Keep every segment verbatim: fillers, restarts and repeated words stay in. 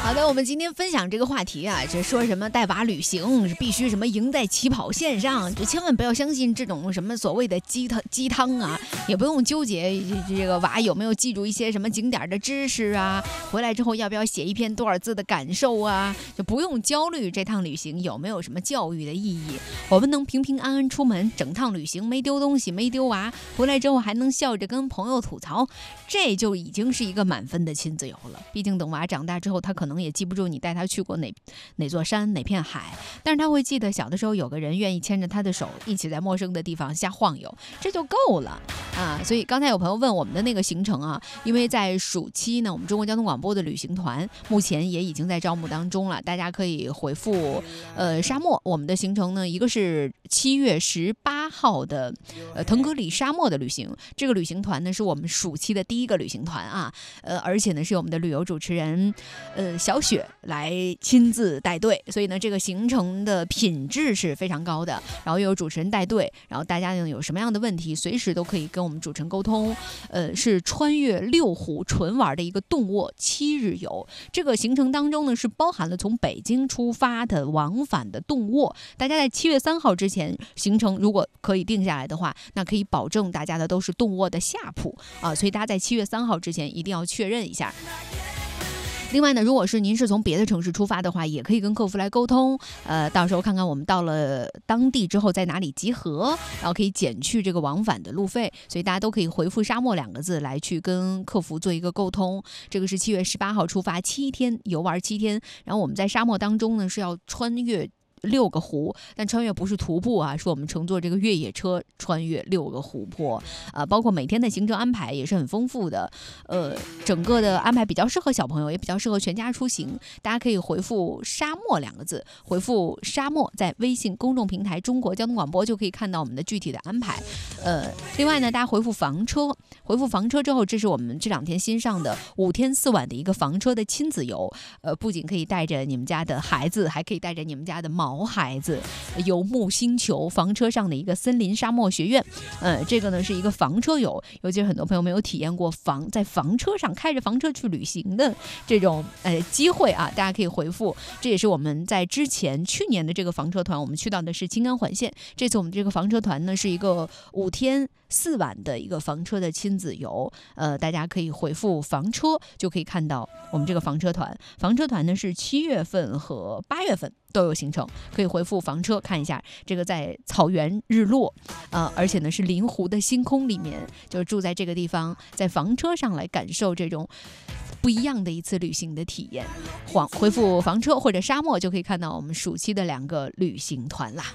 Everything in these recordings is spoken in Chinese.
好的，我们今天分享这个话题啊，这说什么带娃旅行是必须什么赢在起跑线上，就千万不要相信这种什么所谓的鸡汤鸡汤啊，也不用纠结这个娃有没有记住一些什么景点的知识啊，回来之后要不要写一篇多少字的感受啊，就不用焦虑这趟旅行有没有什么教育的意义。我们能平平安安出门，整趟旅行没丢东西没丢娃，回来之后还能笑着跟朋友吐槽，这就已经是一个满分的亲子游了。毕竟等娃长大之后，他可能也记不住你带他去过哪哪座山哪片海，但是他会记得小的时候有个人愿意牵着他的手一起在陌生的地方瞎晃悠，这就够了啊！所以刚才有朋友问我们的那个行程啊，因为在暑期呢，我们中国交通广播的旅行团目前也已经在招募当中了，大家可以回复呃沙漠。我们的行程呢，一个是七月十八号的呃腾格里沙漠的旅行，这个旅行团呢是我们暑期的第一个旅行团啊，呃而且呢是我们的旅游主持人呃小雪来亲自带队，所以呢这个行程的品质是非常高的，然后又有主持人带队，然后大家呢有什么样的问题随时都可以跟我们主持人沟通。呃是穿越六湖纯玩的一个动卧七日游，这个行程当中呢是包含了从北京出发的往返的动卧，大家在七月三号之前行程如果可以定下来的话，那可以保证大家的都是动卧的下铺啊，所以大家在七月三号之前一定要确认一下。另外呢，如果是您是从别的城市出发的话，也可以跟客服来沟通，呃，到时候看看我们到了当地之后在哪里集合，然后可以减去这个往返的路费，所以大家都可以回复沙漠两个字来去跟客服做一个沟通。这个是七月十八号出发，七天游玩七天，然后我们在沙漠当中呢是要穿越六个湖，但穿越不是徒步啊，是我们乘坐这个越野车穿越六个湖泊，呃，包括每天的行程安排也是很丰富的，呃，整个的安排比较适合小朋友，也比较适合全家出行。大家可以回复沙漠两个字，回复沙漠，在微信公众平台中国交通广播就可以看到我们的具体的安排。呃，另外呢，大家回复房车，回复房车之后，这是我们这两天新上的五天四晚的一个房车的亲子游，呃，不仅可以带着你们家的孩子，还可以带着你们家的猫毛孩子游牧星球房车上的一个森林沙漠学院，呃，这个呢是一个房车游，尤其是很多朋友没有体验过房在房车上开着房车去旅行的这种呃机会啊，大家可以回复。这也是我们在之前去年的这个房车团，我们去到的是青冈环线，这次我们这个房车团呢是一个五天四晚的一个房车的亲子游，呃，大家可以回复房车就可以看到我们这个房车团。房车团呢是七月份和八月份都有行程，可以回复房车看一下。这个在草原日落，呃，而且呢是临湖的星空里面，就是住在这个地方，在房车上来感受这种不一样的一次旅行的体验。回复房车或者沙漠就可以看到我们暑期的两个旅行团啦。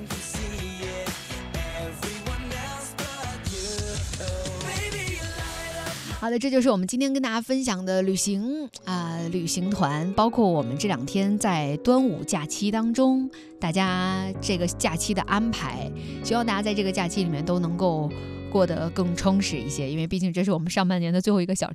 好的，这就是我们今天跟大家分享的旅行啊、呃，旅行团，包括我们这两天在端午假期当中，大家这个假期的安排，希望大家在这个假期里面都能够过得更充实一些，因为毕竟这是我们上半年的最后一个小